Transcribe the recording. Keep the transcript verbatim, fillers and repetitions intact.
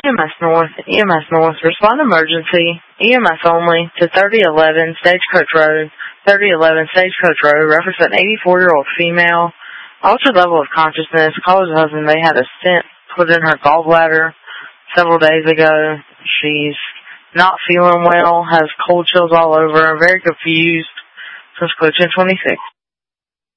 M S North, E M S North, respond emergency, E M S only, to thirty eleven Stagecoach Road, thirty eleven Stagecoach Road, reference an eighty-four-year-old female, altered level of consciousness, calls her husband. They had a stent put in her gallbladder several days ago. She's not feeling well, has cold chills all over, very confused. Since ten twenty-six.